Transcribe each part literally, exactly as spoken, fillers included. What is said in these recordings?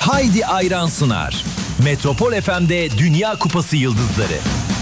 Haydi Ayran sunar. Metropol F M'de Dünya Kupası Yıldızları.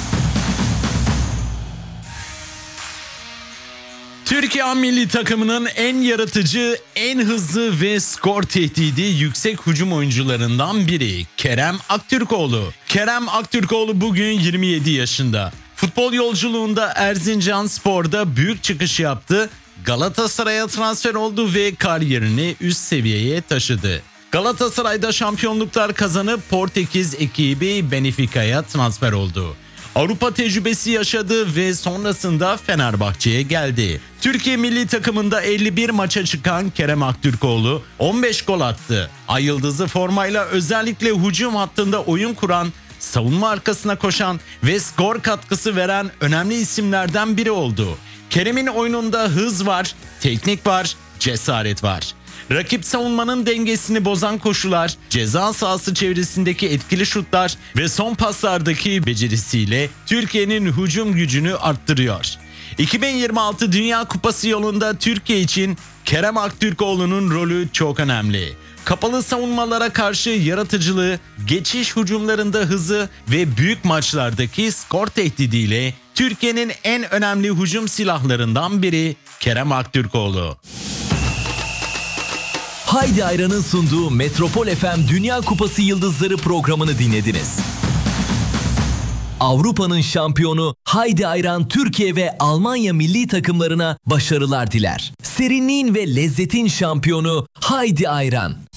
Türkiye milli takımının en yaratıcı, en hızlı ve skor tehdidi yüksek hücum oyuncularından biri Kerem Aktürkoğlu. Kerem Aktürkoğlu bugün yirmi yedi yaşında. Futbol yolculuğunda Erzincanspor'da büyük çıkış yaptı. Galatasaray'a transfer oldu ve kariyerini üst seviyeye taşıdı. Galatasaray'da şampiyonluklar kazanıp Portekiz ekibi Benfica'ya transfer oldu. Avrupa tecrübesi yaşadı ve sonrasında Fenerbahçe'ye geldi. Türkiye milli takımında elli bir maça çıkan Kerem Aktürkoğlu on beş gol attı. Ay yıldızı formayla özellikle hücum hattında oyun kuran, savunma arkasına koşan ve skor katkısı veren önemli isimlerden biri oldu. Kerem'in oyununda hız var, teknik var, cesaret var. Rakip savunmanın dengesini bozan koşular, ceza sahası çevresindeki etkili şutlar ve son paslardaki becerisiyle Türkiye'nin hücum gücünü arttırıyor. iki bin yirmi altı Dünya Kupası yolunda Türkiye için Kerem Aktürkoğlu'nun rolü çok önemli. Kapalı savunmalara karşı yaratıcılığı, geçiş hücumlarında hızı ve büyük maçlardaki skor tehdidiyle Türkiye'nin en önemli hücum silahlarından biri Kerem Aktürkoğlu. Haydi Ayran'ın sunduğu Metropol F M Dünya Kupası Yıldızları programını dinlediniz. Avrupa'nın şampiyonu Haydi Ayran Türkiye ve Almanya milli takımlarına başarılar diler. Serinliğin ve lezzetin şampiyonu Haydi Ayran.